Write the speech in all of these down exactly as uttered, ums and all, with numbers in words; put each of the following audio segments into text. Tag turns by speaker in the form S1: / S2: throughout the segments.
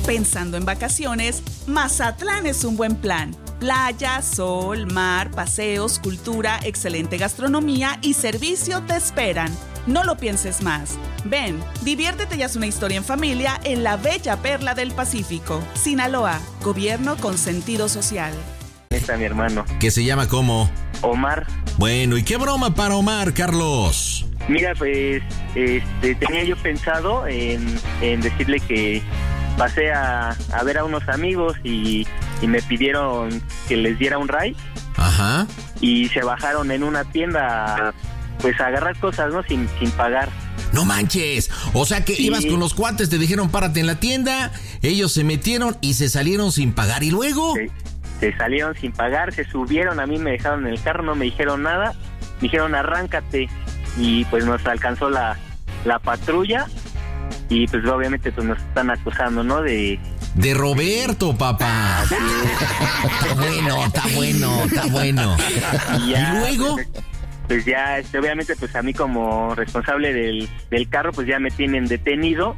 S1: Pensando en vacaciones, Mazatlán es un buen plan. Playa, sol, mar, paseos, cultura, excelente gastronomía y servicio te esperan. No lo pienses más. Ven, diviértete y haz una historia en familia en la bella perla del Pacífico. Sinaloa, gobierno con sentido social.
S2: Está mi hermano.
S3: ¿Que se llama cómo?
S2: Omar.
S3: Bueno, ¿y qué broma para Omar, Carlos?
S2: Mira, pues, este, tenía yo pensado en, en decirle que pasé a, a ver a unos amigos y, y me pidieron que les diera un ride.
S3: Ajá.
S2: Y se bajaron en una tienda, pues, a agarrar cosas, ¿no? Sin, sin pagar.
S3: No manches, o sea que sí. Ibas con los cuates, te dijeron párate en la tienda, ellos se metieron y se salieron sin pagar, ¿y luego?
S2: Sí. Se salieron sin pagar, se subieron, a mí me dejaron en el carro, no me dijeron nada, me dijeron arráncate, y pues nos alcanzó la, la patrulla, y pues obviamente pues nos están acusando, ¿no? De...
S3: De Roberto, papá.
S2: Sí.
S3: Está bueno, está bueno, está bueno.
S2: Y, ya,
S3: ¿Y luego?
S2: Pues, pues ya, este, obviamente pues a mí como responsable del, del carro, pues ya me tienen detenido,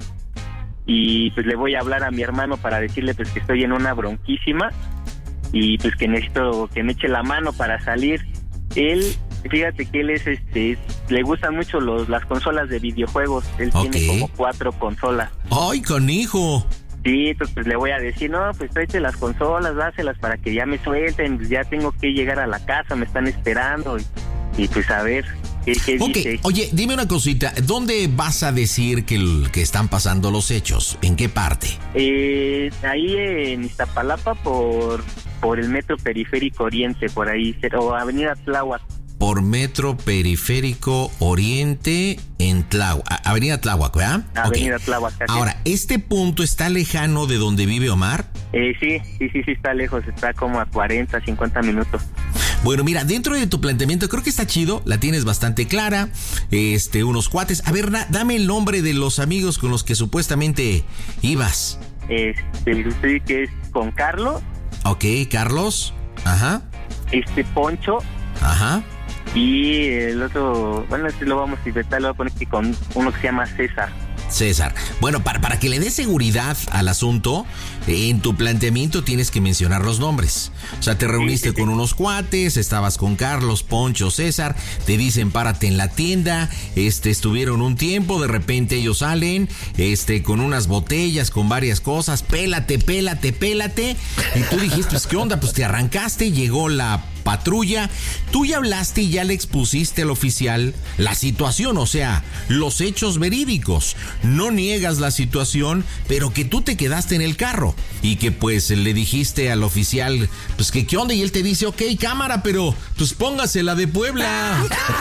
S2: y pues le voy a hablar a mi hermano para decirle pues que estoy en una bronquísima, y pues que necesito que me eche la mano para salir. Él, fíjate que él es este, le gustan mucho los las consolas de videojuegos, él
S3: okay.
S2: tiene como cuatro consolas.
S3: ¡Ay, canijo!
S2: Sí, entonces pues le voy a decir, no, pues tráete las consolas, dáselas para que ya me suelten, pues ya tengo que llegar a la casa, me están esperando, y, y pues a ver qué, qué
S3: okay.
S2: dice.
S3: Oye, dime una cosita, ¿dónde vas a decir que, el, que están pasando los hechos? ¿En qué parte?
S2: Eh, ahí en Iztapalapa por... por el Metro Periférico Oriente, por ahí, o Avenida Tláhuac.
S3: Por Metro Periférico Oriente en Tláhuac, Avenida Tláhuac, ¿verdad?
S2: Avenida
S3: okay.
S2: Tláhuac.
S3: Ahora, ¿este punto está lejano de donde vive Omar?
S2: Eh, sí, sí, sí, sí, está lejos, está como a cuarenta, cincuenta minutos.
S3: Bueno, mira, dentro de tu planteamiento creo que está chido, la tienes bastante clara, este, unos cuates. A ver, da, dame el nombre de los amigos con los que supuestamente ibas.
S2: Este, sí, que es con Carlos.
S3: Ok, Carlos, ajá.
S2: Este, Poncho.
S3: Ajá.
S2: Y el otro, bueno, este lo vamos a inventar, lo voy a poner que con uno que se llama César.
S3: César. Bueno, para, para que le dé seguridad al asunto, en tu planteamiento tienes que mencionar los nombres. O sea, te reuniste sí, sí, con sí. unos cuates, estabas con Carlos, Poncho, César, te dicen párate en la tienda, este, estuvieron un tiempo, de repente ellos salen, este, con unas botellas, con varias cosas, pélate, pélate, pélate, y tú dijiste, pues, ¿qué onda? Pues te arrancaste, llegó la patrulla, tú ya hablaste y ya le expusiste al oficial la situación, o sea, los hechos verídicos. No niegas la situación, pero que tú te quedaste en el carro y que pues le dijiste al oficial, pues que qué onda, y él te dice, ok, cámara, pero pues póngase la de Puebla.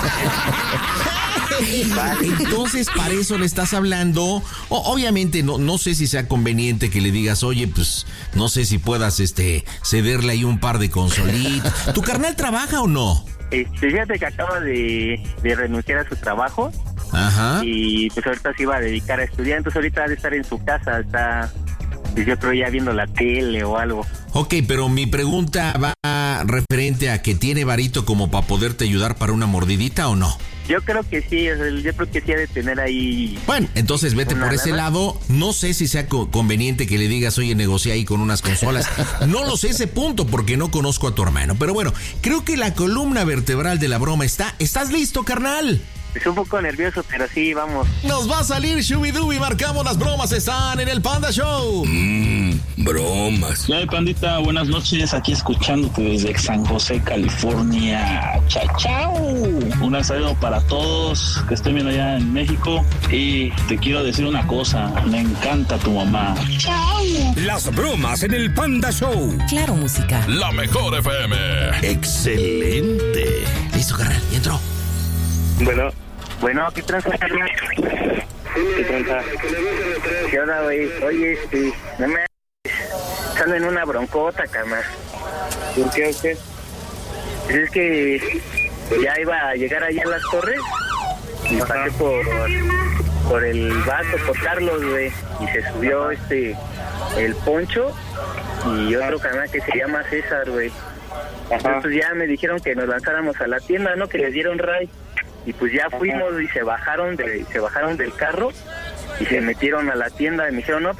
S3: Entonces, para eso le estás hablando. O, obviamente, no, no sé si sea conveniente que le digas, oye, pues, no sé si puedas este cederle ahí un par de consolitas. ¿Tu carnal trabaja o no?
S2: Este, fíjate que acaba de, de renunciar a su trabajo.
S3: Ajá.
S2: Y pues ahorita se iba a dedicar a estudiar, entonces ahorita ha de estar en su casa, está, pues yo creo ya viendo la tele o algo.
S3: Ok, pero mi pregunta va referente a que tiene varito como para poderte ayudar para una mordidita o no.
S2: Yo creo que sí, yo creo que sí ha de tener ahí...
S3: Bueno, entonces vete por ese lana. lado. No sé si sea co- conveniente que le digas, oye, negocia ahí con unas consolas. No lo sé ese punto porque no conozco a tu hermano. Pero bueno, creo que la columna vertebral de la broma está... ¿Estás listo, carnal?
S2: Es un poco nervioso, pero sí, vamos.
S3: Nos va a salir Shooby-Dooby, marcamos las bromas, están en el Panda Show.
S4: Mmm, bromas.
S5: Ya, pandita, buenas noches, aquí escuchándote desde San José, California. Chao, chao. Un saludo para todos que estén viendo allá en México. Y te quiero decir una cosa, me encanta tu mamá.
S6: Chao.
S4: Las bromas en el Panda Show.
S6: Claro, música.
S4: La mejor F M.
S3: Excelente. Listo, carnal, y entró.
S2: Bueno, bueno, ¿qué tranza, carnal? ¿Qué tranza? ¿Qué onda, güey? Oye, este, no me... Estando en una broncota, carnal. ¿Por qué o qué? Pues es que ya iba a llegar allá a las torres y pasé por, por el vaso, por Carlos, güey, y se subió este, el Poncho y otro carnal que se llama César, güey. Entonces ya me dijeron que nos lanzáramos a la tienda, ¿no? Que les dieron ray. Y pues ya fuimos y se bajaron de, se bajaron del carro y se metieron a la tienda y me dijeron, no,